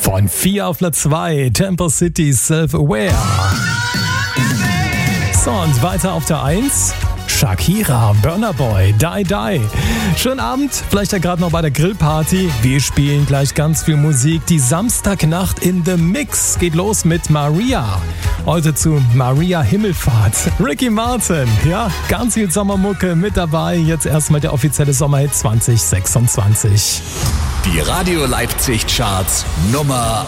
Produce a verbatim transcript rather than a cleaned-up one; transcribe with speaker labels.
Speaker 1: Von vier auf Platz zwei, Temple City, Self-Aware. So, und weiter auf der eins, Shakira, Burna Boy, Die Die. Schönen Abend, vielleicht ja gerade noch bei der Grillparty. Wir spielen gleich ganz viel Musik. Die Samstagnacht in The Mix geht los mit Maria. Heute zu Maria Himmelfahrt. Ricky Martin, ja, ganz viel Sommermucke mit dabei. Jetzt erstmal der offizielle Sommerhit zwanzig sechsundzwanzig.
Speaker 2: Die Radio Leipzig Charts Nummer